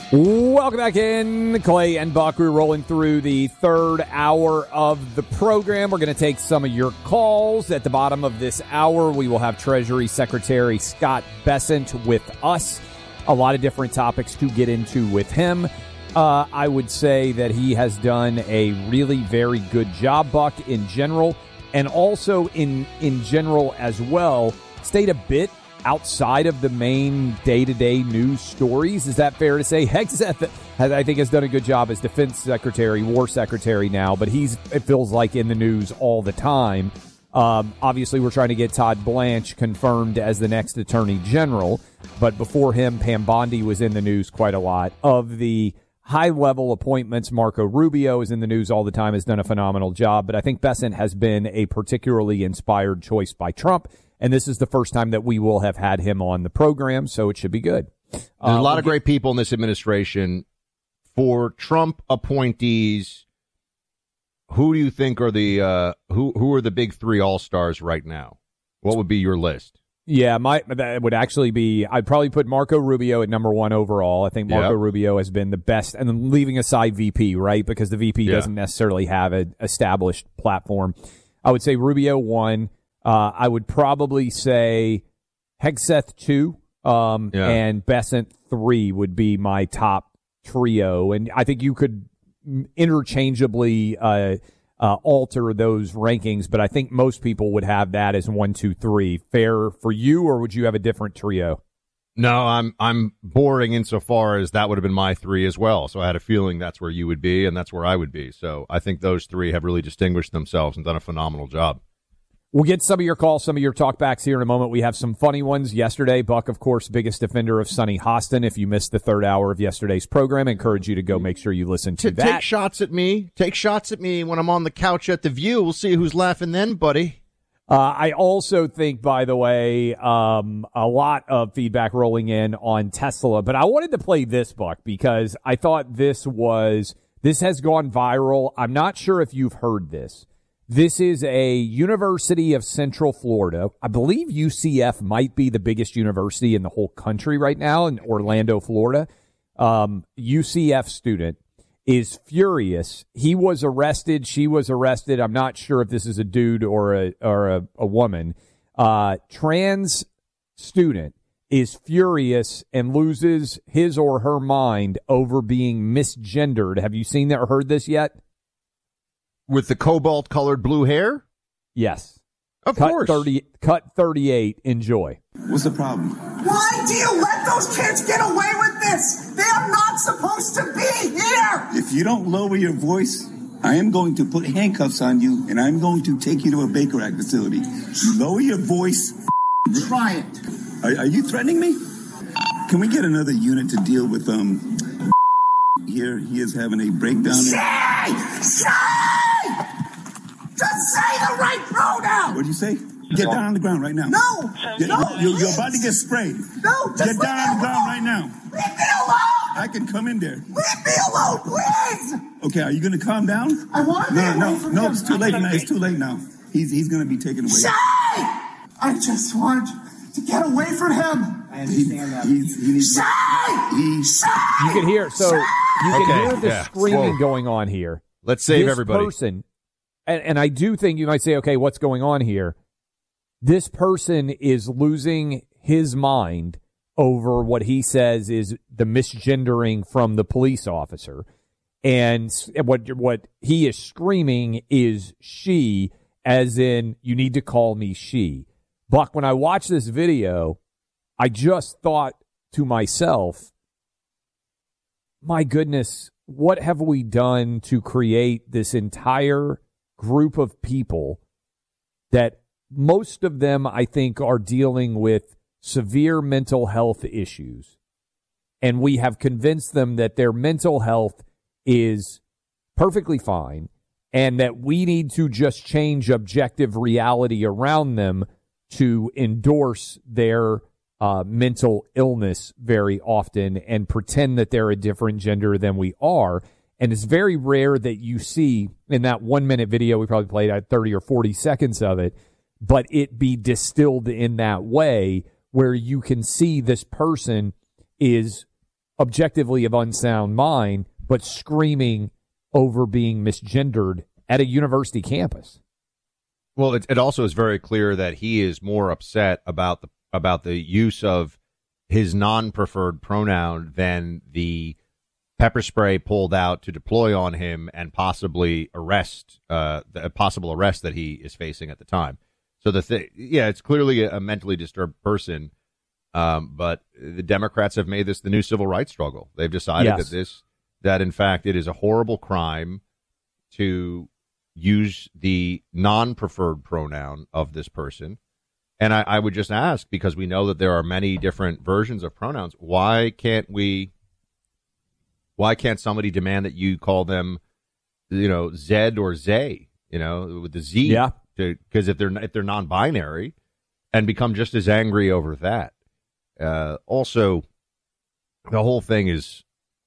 Welcome back in. Clay and Buck, we're rolling through the third hour of the program. We're going to take some of your calls. At the bottom of this hour, we will have Treasury Secretary Scott Bessent with us. A lot of different topics to get into with him. I would say that he has done a really very good job, Buck, in general, and also in general as well, stayed a bit outside of the main day-to-day news stories. Is that fair to say? Hegseth, I think, has done a good job as defense secretary, war secretary now, but it feels like in the news all the time. Obviously, we're trying to get Todd Blanche confirmed as the next attorney general, but before him, Pam Bondi was in the news quite a lot. Of the high-level appointments, Marco Rubio is in the news all the time, has done a phenomenal job, but I think Bessent has been a particularly inspired choice by Trump. And this is the first time that we will have had him on the program, so it should be good. There's a lot of great people in this administration. For Trump appointees, who do you think are the who are the big three all-stars right now? What would be your list? Yeah, that would actually be, I'd probably put Marco Rubio at number one overall. I think Marco Rubio has been the best, and then leaving aside VP, right? Because the VP doesn't necessarily have an established platform. I would say Rubio 1. I would probably say Hegseth 2, and Bessent 3 would be my top trio. And I think you could interchangeably alter those rankings, but I think most people would have that as 1, 2, 3. Fair for you, or would you have a different trio? No, I'm boring insofar as that would have been my 3 as well. So I had a feeling that's where you would be, and that's where I would be. So I think those 3 have really distinguished themselves and done a phenomenal job. We'll get some of your calls, some of your talkbacks here in a moment. We have some funny ones. Yesterday, Buck, of course, biggest defender of Sonny Hostin. If you missed the third hour of yesterday's program, I encourage you to go make sure you listen to that. Take shots at me. Take shots at me when I'm on the couch at The View. We'll see who's laughing then, buddy. I also think, by the way, a lot of feedback rolling in on Tesla. But I wanted to play this, Buck, because I thought this has gone viral. I'm not sure if you've heard this. This is a University of Central Florida. I believe UCF might be the biggest university in the whole country right now in Orlando, Florida. UCF student is furious. He was arrested. She was arrested. I'm not sure if this is a dude or a woman. Trans student is furious and loses his or her mind over being misgendered. Have you seen that or heard this yet? With the cobalt-colored blue hair? Yes. Of course. Cut 38. Enjoy. What's the problem? Why do you let those kids get away with this? They are not supposed to be here! If you don't lower your voice, I am going to put handcuffs on you, and I'm going to take you to a Baker Act facility. Lower your voice. Try it. Are you threatening me? Can we get another unit to deal with, here? He is having a breakdown. Say! Just say the right pronoun! What'd you say? Get down on the ground right now. No! You're about to get sprayed. No, just get down on the ground right now. Leave me alone! I can come in there. Leave me alone, please! Okay, are you going to calm down? I want to No, it's too late now. It's too late now. He's going to be taken away. Say! I just want to get away from him. I understand that. You can hear, hear the screaming going on here. Let's save everybody. This person, and I do think you might say, okay, what's going on here? This person is losing his mind over what he says is the misgendering from the police officer. And what he is screaming is she, as in, you need to call me she. Buck, when I watched this video, I just thought to myself, my goodness, what have we done to create this entire group of people that most of them, I think, are dealing with severe mental health issues. And we have convinced them that their mental health is perfectly fine and that we need to just change objective reality around them to endorse their mental illness very often and pretend that they're a different gender than we are. And it's very rare that you see in that 1 minute video, we probably played at 30 or 40 seconds of it, but it be distilled in that way where you can see this person is objectively of unsound mind, but screaming over being misgendered at a university campus. Well, it also is very clear that he is more upset about the use of his non-preferred pronoun than the pepper spray pulled out to deploy on him and possibly the possible arrest that he is facing at the time. So it's clearly a mentally disturbed person. But the Democrats have made this the new civil rights struggle. They've decided that in fact it is a horrible crime to use the non-preferred pronoun of this person. And I would just ask, because we know that there are many different versions of pronouns, why can't somebody demand that you call them, Zed or Zay, with the Z? Yeah. Because if they're non-binary, and become just as angry over that. Also, the whole thing is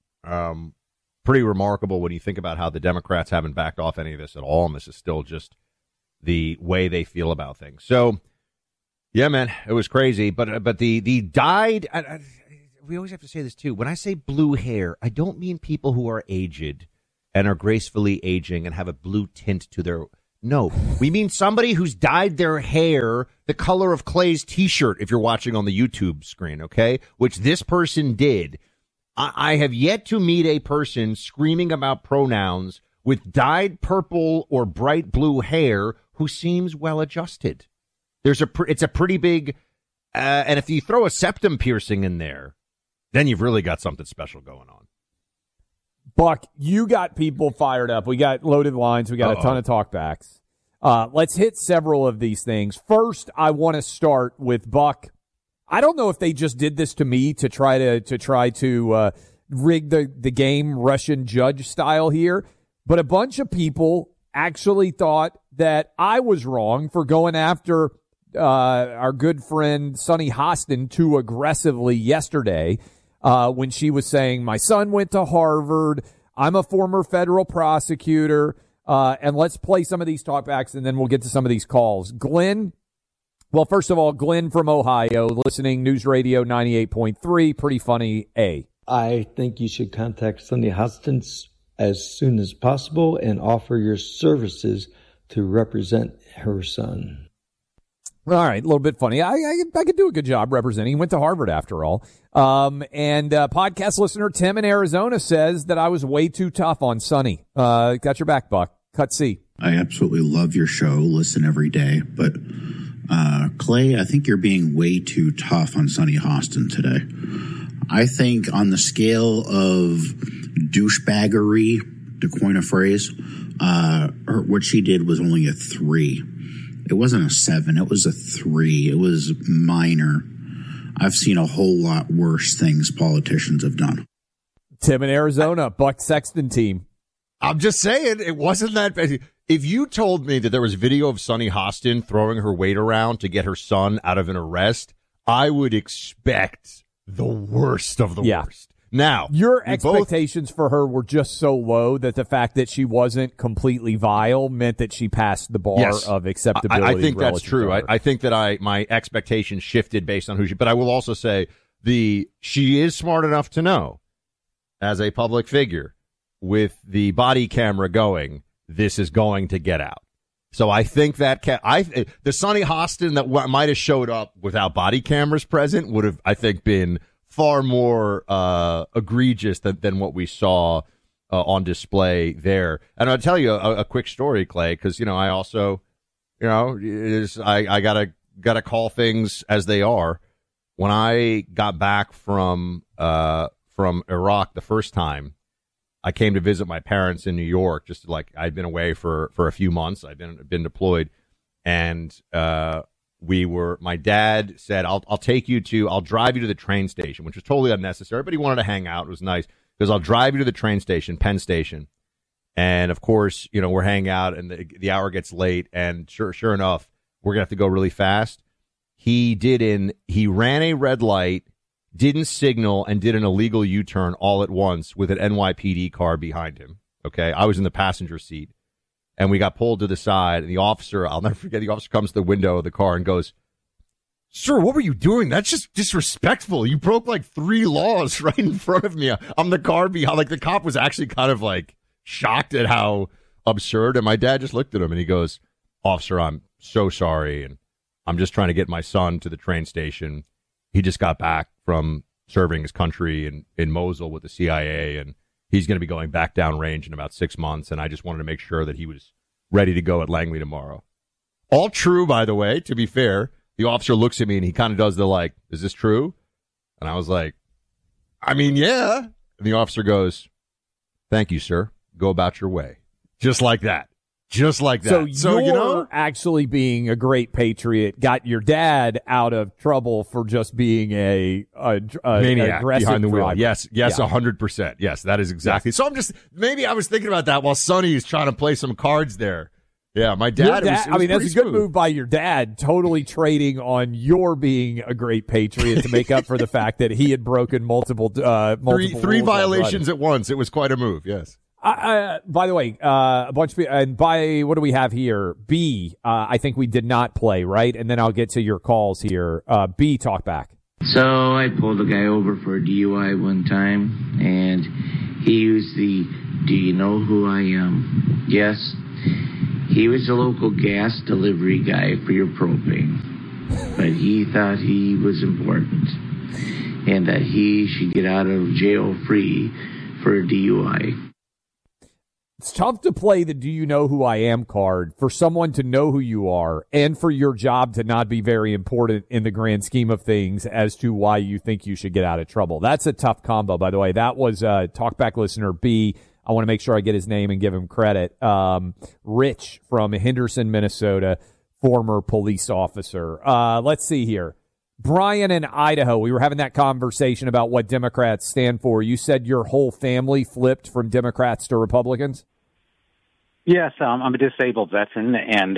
pretty remarkable when you think about how the Democrats haven't backed off any of this at all, and this is still just the way they feel about things. So, yeah, man, it was crazy. But the dyed, we always have to say this too. When I say blue hair, I don't mean people who are aged and are gracefully aging and have a blue tint to their. No, we mean somebody who's dyed their hair the color of Clay's T-shirt, if you're watching on the YouTube screen, okay? Which this person did. I have yet to meet a person screaming about pronouns with dyed purple or bright blue hair who seems well-adjusted. It's a pretty big, and if you throw a septum piercing in there, then you've really got something special going on. Buck, you got people fired up. We got loaded lines. We got a ton of talkbacks. Let's hit several of these things. First, I want to start with Buck. I don't know if they just did this to me to try to rig the game Russian judge style here, but a bunch of people actually thought that I was wrong for going after our good friend Sunny Hostin too aggressively yesterday. When she was saying, my son went to Harvard, I'm a former federal prosecutor, and let's play some of these talkbacks, and then we'll get to some of these calls. Glenn, well, first of all, Glenn from Ohio, listening, News Radio 98.3, pretty funny, A. I think you should contact Sunny Hostin as soon as possible and offer your services to represent her son. All right, a little bit funny. I could do a good job representing. He went to Harvard after all. And podcast listener Tim in Arizona says that I was way too tough on Sunny. Got your back, Buck. Cut C. I absolutely love your show. Listen every day. But Clay, I think you're being way too tough on Sunny Hostin today. I think on the scale of douchebaggery, to coin a phrase, what she did was only a 3. It wasn't a 7. It was a 3. It was minor. I've seen a whole lot worse things politicians have done. Tim in Arizona, Buck Sexton team. I'm just saying, it wasn't that bad. If you told me that there was video of Sunny Hostin throwing her weight around to get her son out of an arrest, I would expect the worst of the worst. Now, your expectations for her were just so low that the fact that she wasn't completely vile meant that she passed the bar of acceptability. I think that's true. I think that my expectations shifted based on who she. But I will also say she is smart enough to know, as a public figure, with the body camera going, this is going to get out. So I think that the Sunny Hostin that might have showed up without body cameras present would have, I think, been far more egregious than what we saw on display there. And I'll tell you a quick story, Clay, because I also, I gotta call things as they are. When I got back from Iraq the first time, I came to visit my parents in New York. Just like I'd been away for a few months, I'd been deployed, and my dad said, I'll drive you to the train station, which was totally unnecessary, but he wanted to hang out. It was nice because I'll drive you to the train station, Penn Station. And of course, we're hanging out and the hour gets late, and sure enough, we're going to have to go really fast. He ran a red light, didn't signal, and did an illegal U-turn all at once with an NYPD car behind him. Okay. I was in the passenger seat. And we got pulled to the side, and the officer, I'll never forget, the officer comes to the window of the car and goes, Sir, what were you doing? That's just disrespectful. You broke like 3 laws right in front of me. I'm the car behind. Like the cop was actually kind of like shocked at how absurd. And my dad just looked at him and he goes, "Officer, I'm so sorry. And I'm just trying to get my son to the train station. He just got back from serving his country in Mosul with the CIA. And he's going to be going back down range in about 6 months. And I just wanted to make sure that he was ready to go at Langley tomorrow." All true, by the way, to be fair. The officer looks at me and he kind of does the like, "Is this true?" And I was like, "I mean, yeah." And the officer goes, "Thank you, sir. Go about your way." Just like that. Just like that. So you're actually being a great patriot, got your dad out of trouble for just being a maniac behind the wheel. driver. Yes, 100%. Yes, that is exactly. Yes. So maybe I was thinking about that while Sonny is trying to play some cards there. Yeah, my dad. It was that's a good move by your dad, totally trading on your being a great patriot to make up for the fact that he had broken multiple three violations at once. It was quite a move. Yes. By the way, a bunch of people, and by what do we have here? B, I think we did not play, right? And then I'll get to your calls here. B, talk back. So I pulled a guy over for a DUI one time, and he used the "Do you know who I am?" Yes. He was a local gas delivery guy for your propane, but he thought he was important and that he should get out of jail free for a DUI. It's tough to play the "Do you know who I am" card for someone to know who you are and for your job to not be very important in the grand scheme of things as to why you think you should get out of trouble. That's a tough combo, by the way. That was Talkback listener B. I want to make sure I get his name and give him credit. Rich from Henderson, Minnesota, former police officer. Let's see here. Brian in Idaho, we were having that conversation about what Democrats stand for. You said your whole family flipped from Democrats to Republicans? Yes, I'm a disabled veteran, and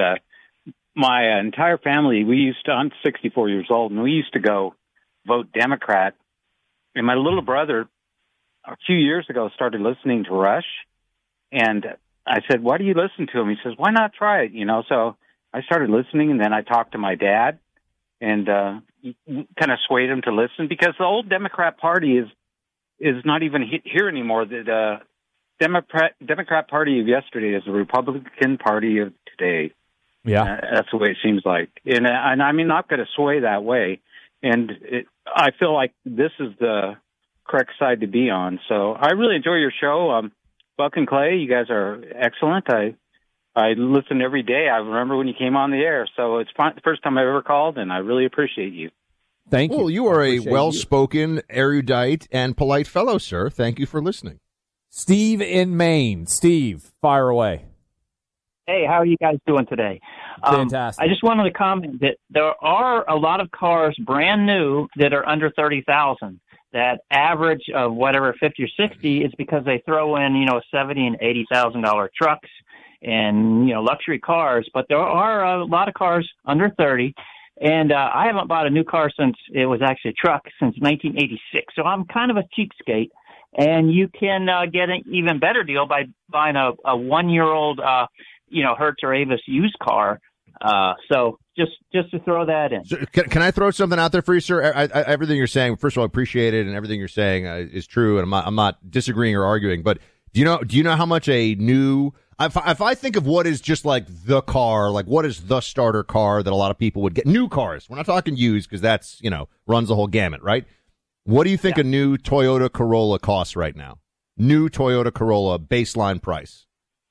my entire family, I'm 64 years old, and we used to go vote Democrat. And my little brother, a few years ago, started listening to Rush, and I said, "Why do you listen to him?" He says, "Why not try it?" So I started listening, and then I talked to my dad, and kind of swayed him to listen, because the old Democrat Party is not even here anymore. The Democrat Party of yesterday is the Republican Party of today. Yeah, that's the way it seems like, and I'm not going to sway that way, and I feel like this is the correct side to be on. So I really enjoy your show. Buck and Clay, you guys are excellent. I listen every day. I remember when you came on the air. So it's the first time I've ever called, and I really appreciate you. Thank you. Well, you are a well-spoken, erudite, and polite fellow, sir. Thank you for listening. Steve in Maine. Steve, fire away. Hey, how are you guys doing today? Fantastic. I just wanted to comment that there are a lot of cars brand new that are under $30,000. That average of whatever 50 or 60 is because they throw in, $70,000 and $80,000 trucks and, luxury cars. But there are a lot of cars under 30. And I haven't bought a new car since it was actually a truck since 1986. So I'm kind of a cheapskate. And you can get an even better deal by buying a 1-year-old, Hertz or Avis used car. So just to throw that in. So can I throw something out there for you, sir? Everything you're saying, first of all, I appreciate it, and everything you're saying is true, and I'm not disagreeing or arguing. But do you know how much a new? If I think of what is just like the car, like what is the starter car that a lot of people would get? New cars. We're not talking used, because that's runs the whole gamut, right? What do you think a new Toyota Corolla costs right now? New Toyota Corolla baseline price.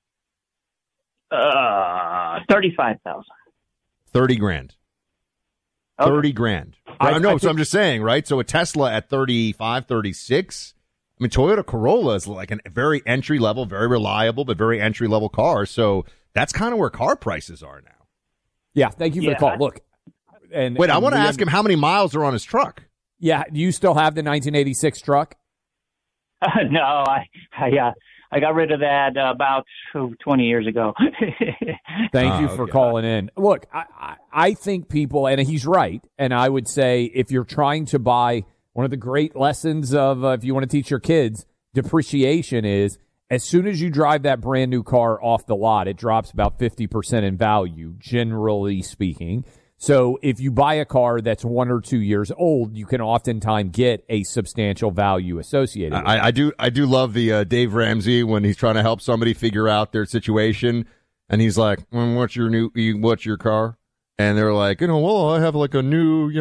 $35,000. 30 grand. Okay. 30 grand. I know. So I'm just saying, right? So a Tesla at 35, 36. I mean, Toyota Corolla is like a very entry level, very reliable, but very entry level car. So that's kind of where car prices are now. Yeah. Thank you for the call. Look. Wait, I want to ask him how many miles are on his truck. Yeah. Do you still have the 1986 truck? No, I got rid of that about 20 years ago. Thank you for calling in. Look, I think people, and he's right, and I would say if you're trying to buy, one of the great lessons of if you want to teach your kids, depreciation is as soon as you drive that brand new car off the lot, it drops about 50% in value, generally speaking. So if you buy a car that's 1 or 2 years old, you can oftentimes get a substantial value associated with it. I do love the Dave Ramsey when he's trying to help somebody figure out their situation, and he's like, what's your car? And they're like, well, I have like a new,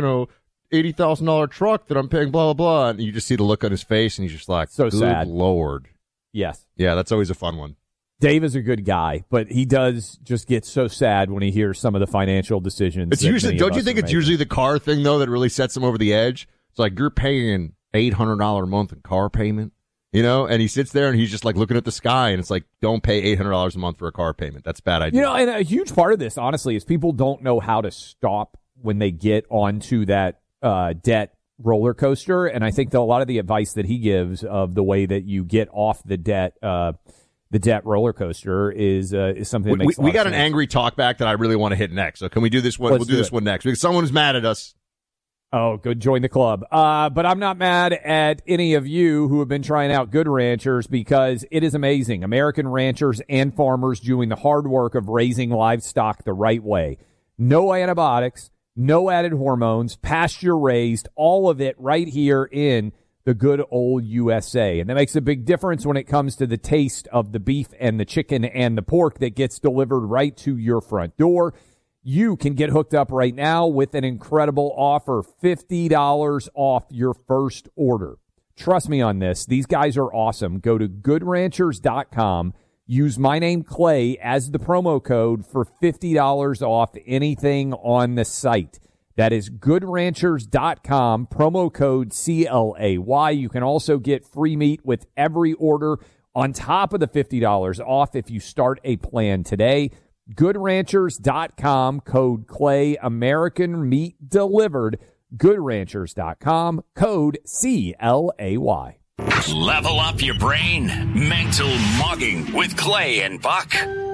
$80,000 truck that I'm paying, blah, blah, blah. And you just see the look on his face, and he's just like, so good sad. Lord. Yes. Yeah, that's always a fun one. Dave is a good guy, but he does just get so sad when he hears some of the financial decisions. It's usually, don't you think it's usually the car thing, though, that really sets him over the edge? It's like you're paying $800 a month in car payment, and he sits there and he's just like looking at the sky, and it's like, don't pay $800 a month for a car payment. That's a bad idea. And a huge part of this, honestly, is people don't know how to stop when they get onto that debt roller coaster. And I think that a lot of the advice that he gives of the way that you get off the debt roller coaster is something that makes a lot we got of an sense. angry talkback that I really want to hit next. So can we do this one? We'll do this one next because someone's mad at us. Oh, go join the club. But I'm not mad at any of you who have been trying out Good Ranchers because it is amazing. American ranchers and farmers doing the hard work of raising livestock the right way. No antibiotics, no added hormones, pasture raised, all of it right here in the good old USA. And that makes a big difference when it comes to the taste of the beef and the chicken and the pork that gets delivered right to your front door. You can get hooked up right now with an incredible offer, $50 off your first order. Trust me on this. These guys are awesome. Go to goodranchers.com. Use my name, Clay, as the promo code for $50 off anything on the site. That is goodranchers.com, promo code CLAY. You can also get free meat with every order on top of the $50 off if you start a plan today. Goodranchers.com, code CLAY, American meat delivered. Goodranchers.com, code CLAY. Level up your brain. Mental Mugging with Clay and Buck.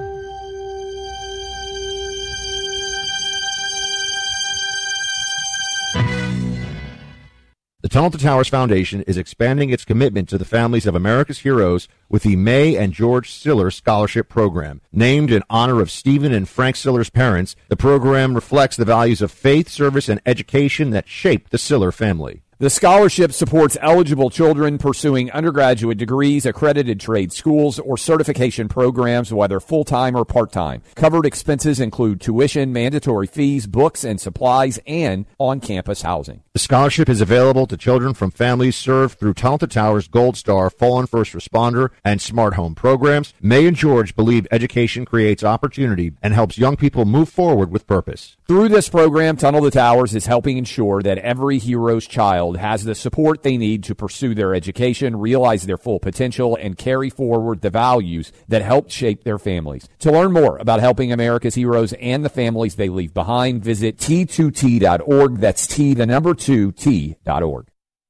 The Tunnel to Towers Foundation is expanding its commitment to the families of America's heroes with the May and George Siller Scholarship Program. Named in honor of Stephen and Frank Siller's parents, the program reflects the values of faith, service, and education that shaped the Siller family. The scholarship supports eligible children pursuing undergraduate degrees, accredited trade schools, or certification programs, whether full-time or part-time. Covered expenses include tuition, mandatory fees, books and supplies, and on-campus housing. The scholarship is available to children from families served through Tunnel to Towers Gold Star, Fallen First Responder, and Smart Home programs. May and George believe education creates opportunity and helps young people move forward with purpose. Through this program, Tunnel to Towers is helping ensure that every hero's child has the support they need to pursue their education, realize their full potential, and carry forward the values that helped shape their families. To learn more about helping America's heroes and the families they leave behind, visit T2T.org. That's T, the number 2, T.org.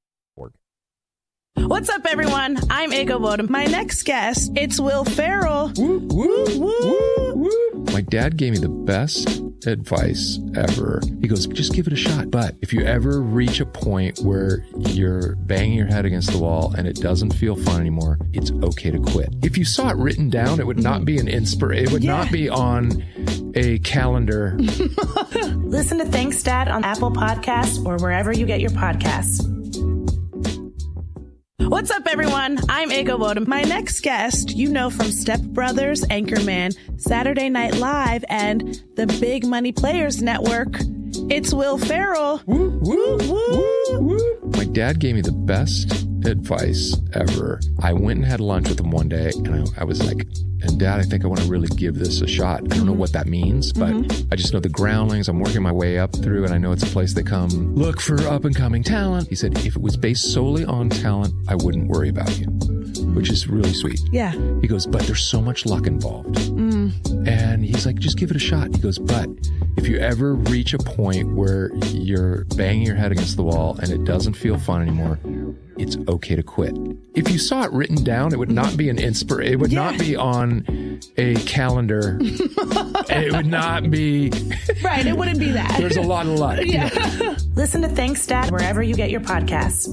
What's up, everyone? I'm Ego Bodum. My next guest, it's Will Ferrell. Woo, woo, woo, woo. My dad gave me the best advice ever. He goes, just give it a shot. But if you ever reach a point where you're banging your head against the wall and it doesn't feel fun anymore, it's okay to quit. If you saw it written down, it would not be an inspiration. It would not be on a calendar. Listen to Thanks, Dad on Apple Podcasts or wherever you get your podcasts. What's up, everyone? I'm Ego Bodum. My next guest, you know from Step Brothers, Anchorman, Saturday Night Live, and the Big Money Players Network. It's Will Ferrell. Woo, woo, woo, woo. My dad gave me the best advice ever. I went and had lunch with him one day, and I was like, and Dad, I think I want to really give this a shot. I don't know what that means, but I just know the Groundlings. I'm working my way up through, and I know it's a place they come look for up-and-coming talent. He said, if it was based solely on talent, I wouldn't worry about you, which is really sweet. Yeah. He goes, but there's so much luck involved. And he's like, just give it a shot. He goes, but if you ever reach a point where you're banging your head against the wall and it doesn't feel fun anymore, it's okay to quit. If you saw it written down, it would not be an inspiration. It would not be on a calendar. It would not be. Right, it wouldn't be that. There's a lot of luck. Yeah. Listen to Thanks, Dad, wherever you get your podcasts.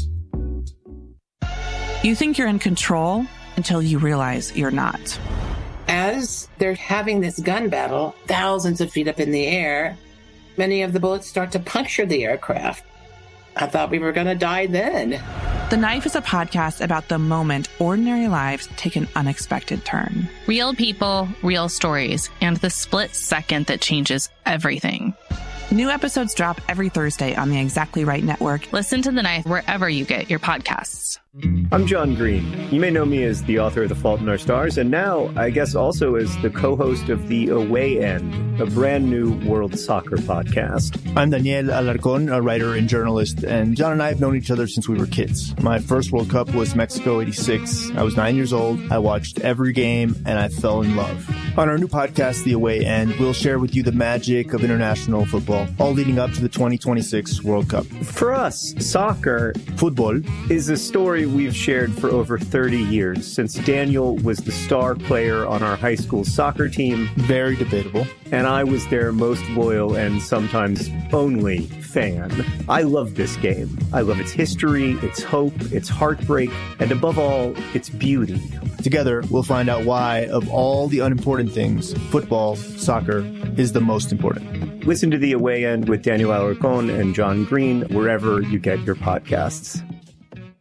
You think you're in control until you realize you're not. As they're having this gun battle, thousands of feet up in the air, many of the bullets start to puncture the aircraft. I thought we were going to die then. The Knife is a podcast about the moment ordinary lives take an unexpected turn. Real people, real stories, and the split second that changes everything. New episodes drop every Thursday on the Exactly Right Network. Listen to The Knife wherever you get your podcasts. I'm John Green. You may know me as the author of The Fault in Our Stars, and now, I guess, also as the co-host of The Away End, a brand new world soccer podcast. I'm Daniel Alarcón, a writer and journalist, and John and I have known each other since we were kids. My first World Cup was Mexico '86. I was 9 years old. I watched every game, and I fell in love. On our new podcast, The Away End, we'll share with you the magic of international football, all leading up to the 2026 World Cup. For us, soccer, football, is a story we've shared for over 30 years, since Daniel was the star player on our high school soccer team. Very debatable. And I was their most loyal and sometimes only fan. I love this game. I love its history, its hope, its heartbreak, and above all, its beauty. Together, we'll find out why, of all the unimportant things, football, soccer, is the most important. Listen to The Away End with Daniel Alarcón and John Green wherever you get your podcasts.